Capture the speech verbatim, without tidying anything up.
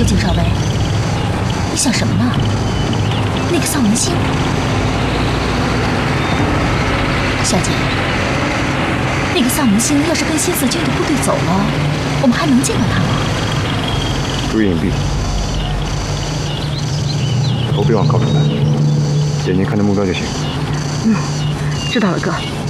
究竟少尉，你想什么呢？那个丧门星，小姐，那个丧门星要是跟新四军的部队走了，我们还能见到他吗？ 注意隐蔽，头别往靠边来，眼睛看着目标就行。 嗯，知道了，哥。